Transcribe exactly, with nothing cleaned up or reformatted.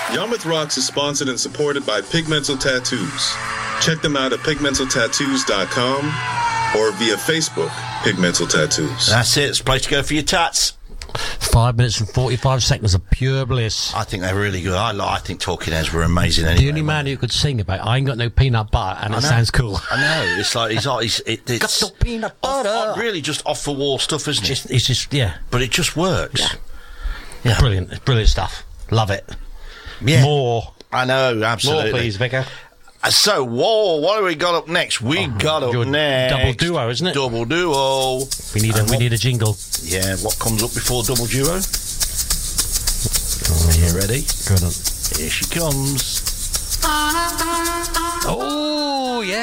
Yarmouth Rocks is sponsored and supported by Pigmental Tattoos. Check them out at pigmental tattoos dot com or via Facebook, Pigmental Tattoos. That's it. It's a place to go for your tats. Five minutes and forty-five seconds of pure bliss. I think they're really good. I, I think Talking Heads were amazing anyway. The only man who could sing about I ain't got no peanut butter, and I it know. sounds cool. I know. It's like, he's, he's, it, it's Got no peanut butter. off, really just off-the-wall stuff, isn't Just, it? it's just, yeah. But it just works. Yeah. Yeah. Brilliant. It's brilliant stuff. Love it. Yeah. More. I know, absolutely. More, please, Vicar. Uh, So, whoa, what have we got up next? We Oh, got up your next. double duo, isn't it? Double duo. We need a, And we what- need a jingle. Yeah, what comes up before double duo? Oh, Are you ready? Good on. Here she comes.